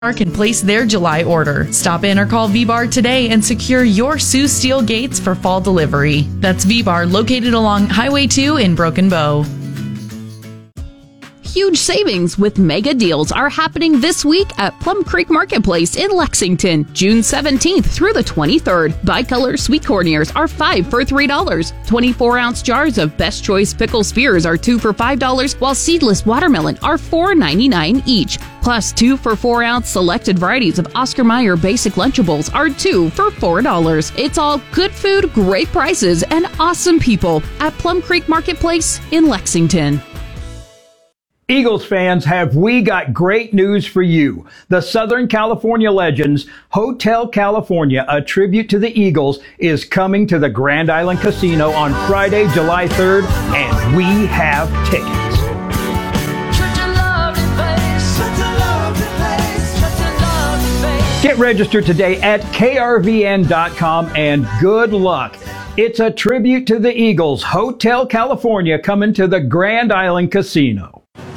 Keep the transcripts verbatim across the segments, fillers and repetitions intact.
can place their July order. Stop in or call V-Bar today and secure your Sioux Steel gates for fall delivery. That's V-Bar, located along Highway two in Broken Bow. Huge savings with mega deals are happening this week at Plum Creek Marketplace in Lexington, June seventeenth through the twenty-third. Bicolor sweet corn ears are five for three dollars. twenty-four ounce jars of Best Choice pickle spears are two for five dollars, while seedless watermelon are four ninety-nine each. Plus, two for four ounce selected varieties of Oscar Mayer Basic Lunchables are two for four dollars. It's all good food, great prices, and awesome people at Plum Creek Marketplace in Lexington. Eagles fans, have we got great news for you. The Southern California Legends Hotel California, a tribute to the Eagles, is coming to the Grand Island Casino on Friday, July third, and we have tickets. Get registered today at K R V N dot com and good luck. It's a tribute to the Eagles Hotel California coming to the Grand Island Casino.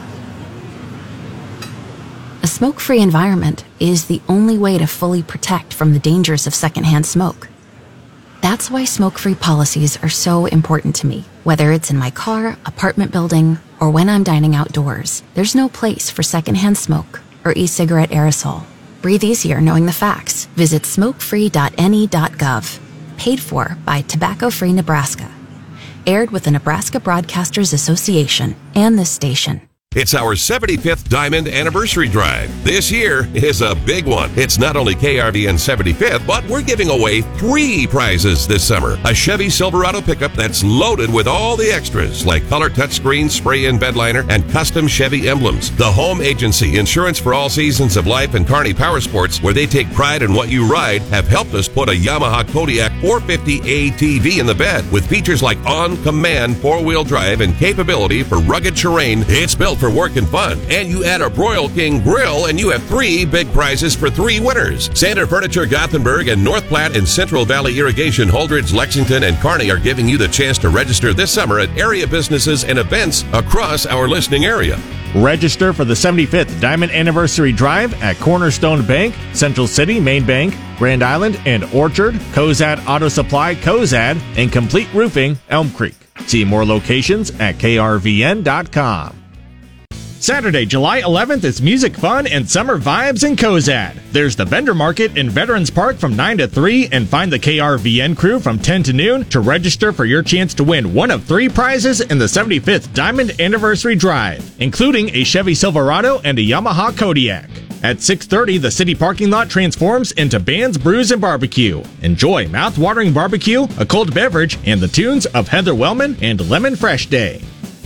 A smoke-free environment is the only way to fully protect from the dangers of secondhand smoke. That's why smoke-free policies are so important to me. Whether it's in my car, apartment building, or when I'm dining outdoors, there's no place for secondhand smoke or e-cigarette aerosol. Breathe easier knowing the facts. Visit smoke free dot N E dot gov. Paid for by Tobacco Free Nebraska. Aired with the Nebraska Broadcasters Association and this station. It's our seventy-fifth Diamond Anniversary Drive. This year is a big one. It's not only K R V N seventy-fifth, but we're giving away three prizes this summer. A Chevy Silverado pickup that's loaded with all the extras, like color touchscreen, spray-in bed liner, and custom Chevy emblems. The Home Agency, insurance for all seasons of life, and Kearney Power Sports, where they take pride in what you ride, have helped us put a Yamaha Kodiak four fifty A T V in the bed with features like on-command four-wheel drive and capability for rugged terrain. It's built for work and fun. And you add a Broil King grill and you have three big prizes for three winners. Sander Furniture Gothenburg and North Platte and Central Valley Irrigation Holdridge, Lexington, and Kearney are giving you the chance to register this summer at area businesses and events across our listening area. Register for the seventy-fifth Diamond Anniversary Drive at Cornerstone Bank, Central City, Main Bank, Grand Island, and Orchard, Cozad Auto Supply, Cozad, and Complete Roofing, Elm Creek. See more locations at K R V N dot com. Saturday, July eleventh is music, fun, and summer vibes in Cozad. There's the vendor market in Veterans Park from nine to three, and find the K R V N crew from ten to noon to register for your chance to win one of three prizes in the seventy-fifth Diamond Anniversary Drive, including a Chevy Silverado and a Yamaha Kodiak. At six thirty, the city parking lot transforms into Bands, Brews, and Barbecue. Enjoy mouth-watering barbecue, a cold beverage, and the tunes of Heather Wellman and Lemon Fresh Day.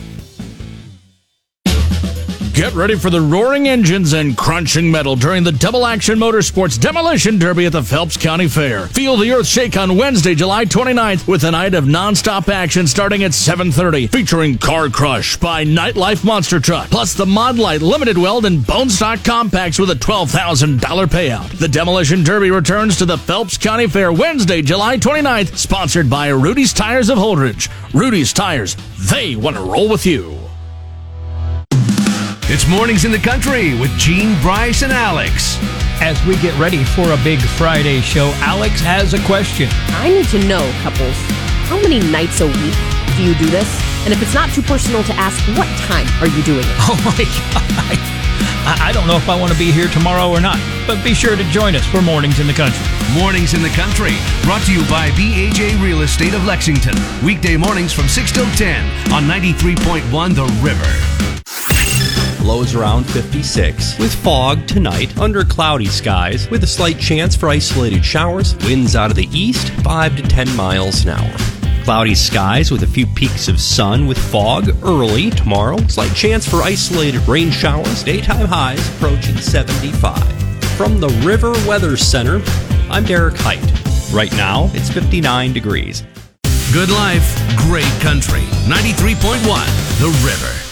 Get ready for the roaring engines and crunching metal during the Double Action Motorsports Demolition Derby at the Phelps County Fair. Feel the earth shake on Wednesday, July twenty-ninth with a night of non-stop action starting at seven thirty, featuring Car Crush by Nightlife Monster Truck, plus the Mod Light Limited Weld and Bone Stock Compacts with a twelve thousand dollars payout. The Demolition Derby returns to the Phelps County Fair Wednesday, July twenty-ninth, sponsored by Rudy's Tires of Holdridge. Rudy's Tires, they want to roll with you. It's Mornings in the Country with Gene, Bryce, and Alex. As we get ready for a big Friday show, Alex has a question. I need to know, couples, how many nights a week do you do this? And if it's not too personal to ask, what time are you doing it? Oh my God. I, I don't know if I want to be here tomorrow or not, but be sure to join us for Mornings in the Country. Mornings in the Country, brought to you by B H A Real Estate of Lexington. Weekday mornings from six till ten on ninety-three point one The River. Lows around fifty-six, with fog tonight under cloudy skies, with a slight chance for isolated showers, winds out of the east, five to ten miles an hour. Cloudy skies with a few peaks of sun with fog early tomorrow, slight chance for isolated rain showers, daytime highs approaching seventy-five. From the River Weather Center, I'm Derek Height. Right now, it's fifty-nine degrees. Good life, great country. ninety-three point one The River.